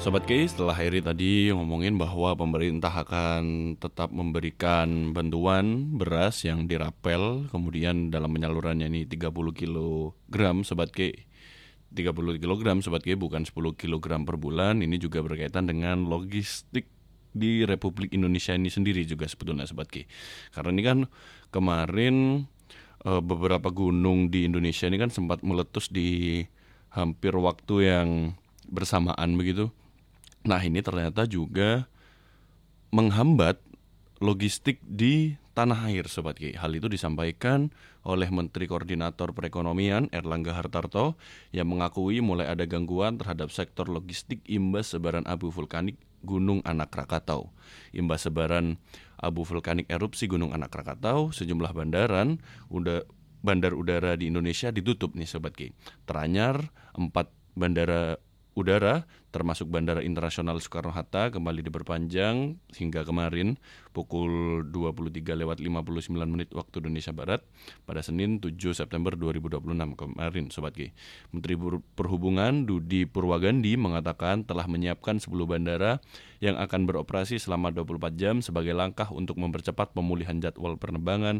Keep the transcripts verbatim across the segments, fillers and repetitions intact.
Sobat Ki, setelah Heri tadi ngomongin bahwa pemerintah akan tetap memberikan bantuan beras yang dirapel, kemudian dalam penyalurannya ini tiga puluh kilogram Sobat Ki. tiga puluh kilogram Sobat Ki, bukan sepuluh kilogram per bulan. Ini juga berkaitan dengan logistik di Republik Indonesia ini sendiri juga sebetulnya Sobat Ki. Karena ini kan kemarin eh, beberapa gunung di Indonesia ini kan sempat meletus di hampir waktu yang bersamaan begitu. Nah, ini ternyata juga menghambat logistik di tanah air Sobat Ki. Hal itu disampaikan oleh Menteri Koordinator Perekonomian Erlangga Hartarto yang mengakui mulai ada gangguan terhadap sektor logistik imbas sebaran abu vulkanik Gunung Anak Rakatau. Imbas sebaran abu vulkanik erupsi Gunung Anak Rakatau, sejumlah bandaran udah bandar udara di Indonesia ditutup nih Sobat Ki. Teranyar empat bandara udara termasuk Bandara Internasional Soekarno-Hatta kembali diperpanjang hingga kemarin pukul dua puluh tiga lewat lima puluh sembilan menit waktu Indonesia Barat pada Senin tujuh September dua ribu dua puluh enam kemarin Sobat Ki. Menteri Perhubungan Budi Purwagandi mengatakan telah menyiapkan sepuluh bandara yang akan beroperasi selama dua puluh empat jam sebagai langkah untuk mempercepat pemulihan jadwal penerbangan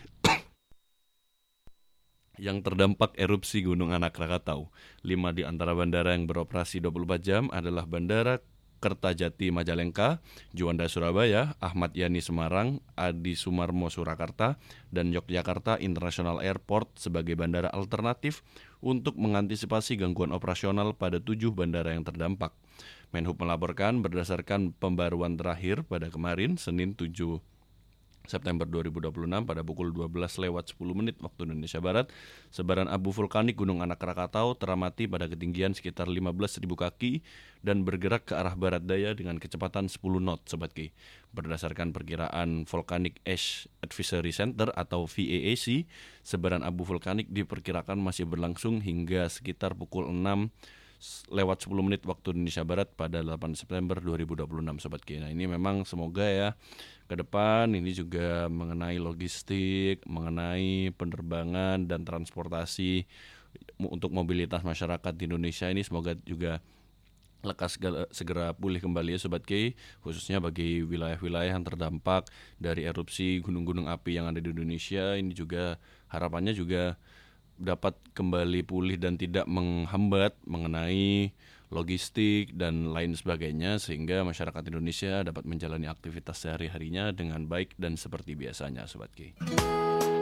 yang terdampak erupsi Gunung Anak Rakatau. Lima di antara bandara yang beroperasi dua puluh empat jam adalah Bandara Kertajati Majalengka, Juanda Surabaya, Ahmad Yani Semarang, Adi Sumarmo Surakarta, dan Yogyakarta International Airport sebagai bandara alternatif untuk mengantisipasi gangguan operasional pada tujuh bandara yang terdampak. Menhub melaporkan berdasarkan pembaruan terakhir pada kemarin, Senin tujuh September dua ribu dua puluh enam pada pukul dua belas lewat sepuluh menit waktu Indonesia Barat, sebaran abu vulkanik Gunung Anak Rakatau teramati pada ketinggian sekitar lima belas ribu kaki dan bergerak ke arah barat daya dengan kecepatan sepuluh knot Sobat Ki. Berdasarkan perkiraan Volcanic Ash Advisory Center atau V A A C, sebaran abu vulkanik diperkirakan masih berlangsung hingga sekitar pukul enam lewat sepuluh menit waktu Indonesia Barat pada delapan September dua ribu dua puluh enam Sobat Ki. Nah, ini memang semoga ya ke depan ini juga mengenai logistik, mengenai penerbangan dan transportasi untuk mobilitas masyarakat di Indonesia ini semoga juga lekas segera, segera pulih kembali ya Sobat Ki, khususnya bagi wilayah-wilayah yang terdampak dari erupsi gunung-gunung api yang ada di Indonesia. Ini juga harapannya juga dapat kembali pulih dan tidak menghambat mengenai logistik dan lain sebagainya sehingga masyarakat Indonesia dapat menjalani aktivitas sehari-harinya dengan baik dan seperti biasanya Sobat Ki.